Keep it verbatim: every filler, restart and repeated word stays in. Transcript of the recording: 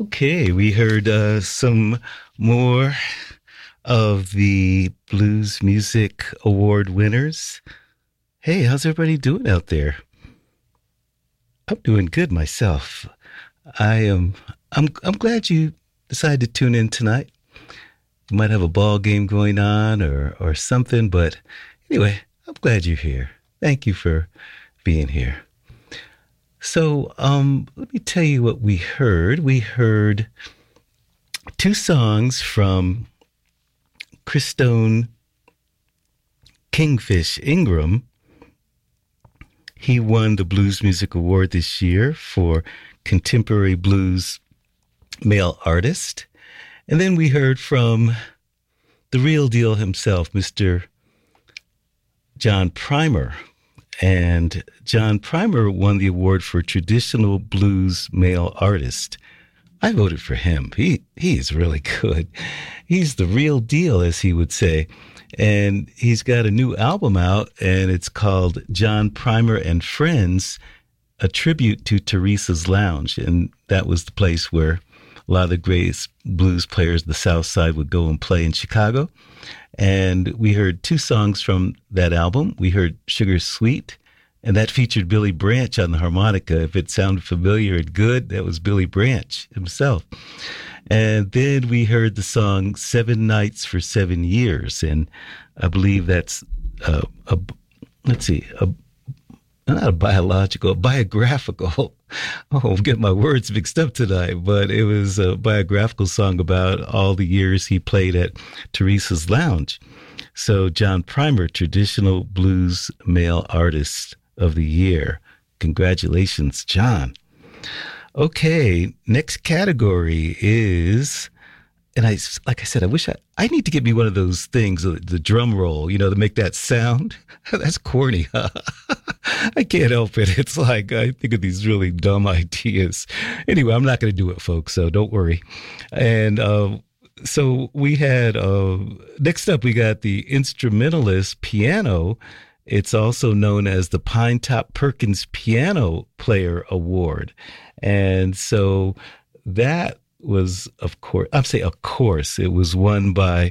Okay, we heard uh, some more of the Blues Music Award winners. Hey, how's everybody doing out there? I'm doing good myself. I am. I'm. I'm glad you decided to tune in tonight. You might have a ball game going on or or something, but anyway, I'm glad you're here. Thank you for being here. So, um, let me tell you what we heard. We heard two songs from Christone Kingfish Ingram. He won the Blues Music Award this year for Contemporary Blues Male Artist. And then we heard from the real deal himself, Mister John Primer. And John Primer won the award for Traditional Blues Male Artist. I voted for him. He he is really good. He's the real deal, as he would say. And he's got a new album out, and it's called John Primer and Friends, a tribute to Teresa's Lounge. And that was the place where a lot of the greatest blues players of the South Side would go and play in Chicago. And we heard two songs from that album. We heard Sugar Sweet, and that featured Billy Branch on the harmonica. If it sounded familiar and good, that was Billy Branch himself. And then we heard the song Seven Nights for Seven Years. And I believe that's, uh, a, let's see, a, not a biological, a biographical. Oh, I'm getting my words mixed up tonight, but it was a biographical song about all the years he played at Teresa's Lounge. So John Primer, Traditional Blues Male Artist of the Year. Congratulations, John. Okay, next category is, and I, like I said, I wish I, I need to get me one of those things, the, the drum roll, you know, to make that sound. That's corny, huh? I can't help it. It's like, I think of these really dumb ideas. Anyway, I'm not going to do it, folks, so don't worry. And uh, so we had, uh, next up, we got the instrumentalist piano. It's also known as the Pinetop Perkins Piano Player Award. And so that was, of course, I'm saying, of course, it was won by